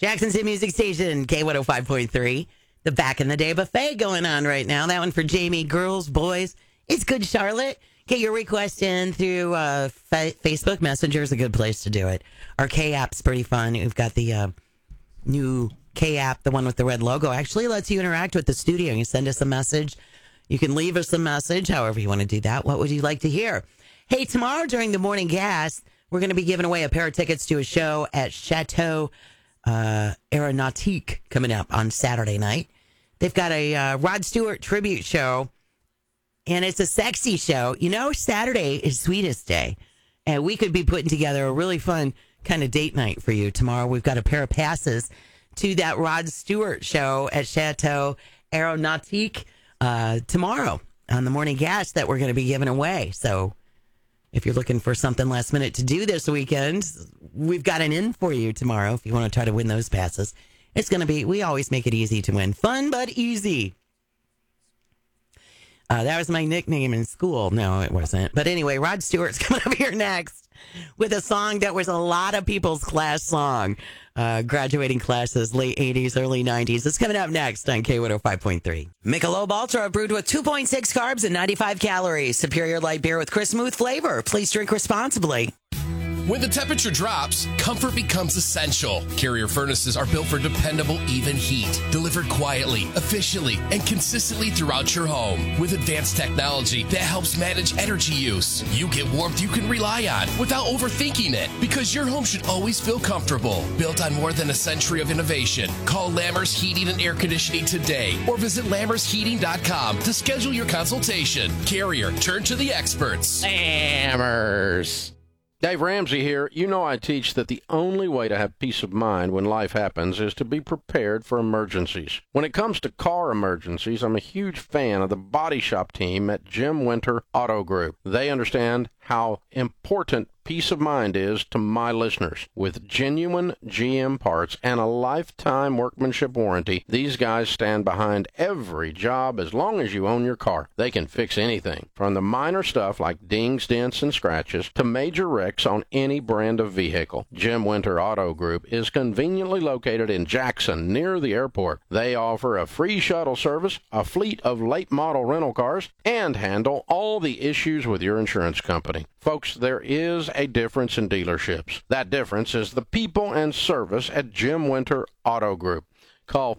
Jackson's Hit Music Station, K105.3. The Back in the Day Buffet going on right now. That one for Jamie. Girls, boys, it's good, Charlotte. Get your request in through Facebook Messenger is a good place to do it. Our K app's pretty fun. We've got the new K app, the one with the red logo. Actually lets you interact with the studio. You send us a message. You can leave us a message, however you want to do that. What would you like to hear? Hey, tomorrow during the Morning Gas, we're going to be giving away a pair of tickets to a show at Chateau Aeronautique coming up on Saturday night. They've got a Rod Stewart tribute show, and it's a sexy show. You know, Saturday is Sweetest Day, and we could be putting together a really fun kind of date night for you tomorrow. We've got a pair of passes to that Rod Stewart show at Chateau Aeronautique tomorrow on the Morning Gas that we're going to be giving away. So if you're looking for something last minute to do this weekend, we've got an in for you tomorrow if you want to try to win those passes. It's going to be, we always make it easy to win. Fun, but easy. That was my nickname in school. No, it wasn't. But anyway, Rod Stewart's coming up here next with a song that was a lot of people's class song. Graduating classes, late 80s, early 90s. It's coming up next on K105.3. Michelob Ultra, brewed with 2.6 carbs and 95 calories. Superior light beer with crisp, smooth flavor. Please drink responsibly. When the temperature drops, comfort becomes essential. Carrier furnaces are built for dependable, even heat, delivered quietly, efficiently, and consistently throughout your home. With advanced technology that helps manage energy use, you get warmth you can rely on without overthinking it, because your home should always feel comfortable. Built on more than a century of innovation. Call Lammers Heating and Air Conditioning today, or visit LammersHeating.com to schedule your consultation. Carrier, turn to the experts. Lammers. Dave Ramsey here. You know I teach that the only way to have peace of mind when life happens is to be prepared for emergencies. When it comes to car emergencies, I'm a huge fan of the body shop team at Jim Winter Auto Group. They understand how important peace of mind is to my listeners. With genuine GM parts and a lifetime workmanship warranty, these guys stand behind every job as long as you own your car. They can fix anything, from the minor stuff like dings, dents, and scratches to major wrecks on any brand of vehicle. Jim Winter Auto Group is conveniently located in Jackson, near the airport. They offer a free shuttle service, a fleet of late model rental cars, and handle all the issues with your insurance company. Folks, there is a difference in dealerships. That difference is the people and service at Jim Winter Auto Group. Call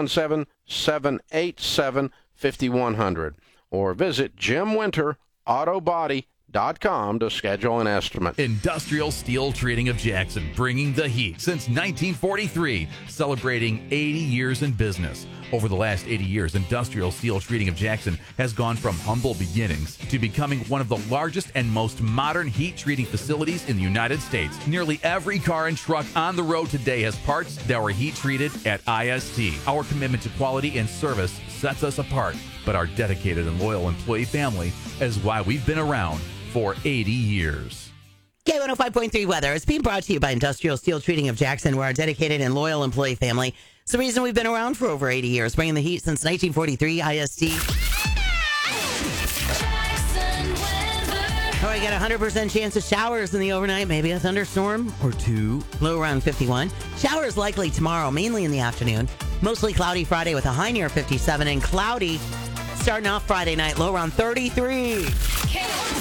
517-787-5100 or visit JimWinterAutobody.com to schedule an estimate. Industrial Steel Treating of Jackson, bringing the heat since 1943, celebrating 80 years in business. Over the last 80 years, Industrial Steel Treating of Jackson has gone from humble beginnings to becoming one of the largest and most modern heat treating facilities in the United States. Nearly every car and truck on the road today has parts that were heat treated at IST. Our commitment to quality and service sets us apart, but our dedicated and loyal employee family is why we've been around for 80 years. K105.3 weather is being brought to you by Industrial Steel Treating of Jackson. We're our dedicated and loyal employee family. It's the reason we've been around for over 80 years, bringing the heat since 1943, IST. All right, got a 100% chance of showers in the overnight, maybe a thunderstorm or two. Low around 51. Showers likely tomorrow, mainly in the afternoon. Mostly cloudy Friday with a high near 57, and cloudy starting off Friday night, low around 33.